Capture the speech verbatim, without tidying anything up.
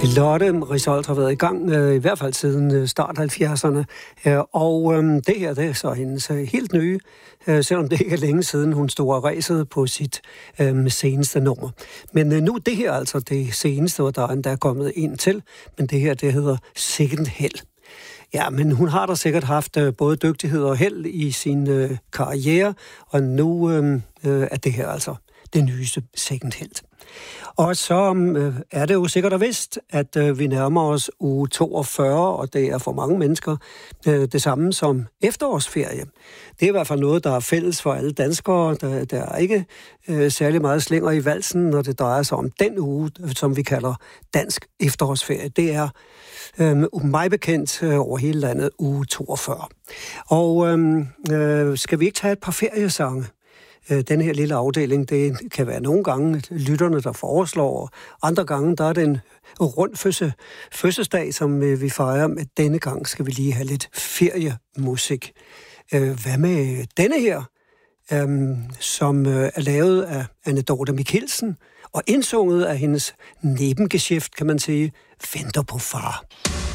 Lotte Risholdt har været i gang, øh, i hvert fald siden øh, start halvfjerdserne, øh, og øh, det her det er så hendes øh, helt nye, øh, selvom det ikke er længe siden, hun stod og ræsede på sit øh, seneste nummer. Men øh, nu det her altså det seneste, og der er endda kommet en til, men det her det hedder Second Hell. Ja, men hun har da sikkert haft øh, både dygtighed og held i sin øh, karriere, og nu øh, øh, er det her altså det nyeste Second Hell. Og så øh, er det jo sikkert og vist, at øh, vi nærmer os uge toogfyrre, og det er for mange mennesker øh, det samme som efterårsferie. Det er i hvert fald noget, der er fælles for alle danskere. Der, der er ikke øh, særlig meget slinger i valsen, når det drejer sig om den uge, som vi kalder dansk efterårsferie. Det er øh, mig bekendt øh, over hele landet uge toogfyrre. Og øh, øh, skal vi ikke tage et par feriesange? Den her lille afdeling, det kan være nogle gange lytterne, der foreslår, andre gange, der er det en rund fødsel, fødselsdag, som vi fejrer, men denne gang skal vi lige have lidt feriemusik. Hvad med denne her, som er lavet af Anne Dorthe Michelsen, og indsunget af hendes nebengeschæft, kan man sige, Venter på far.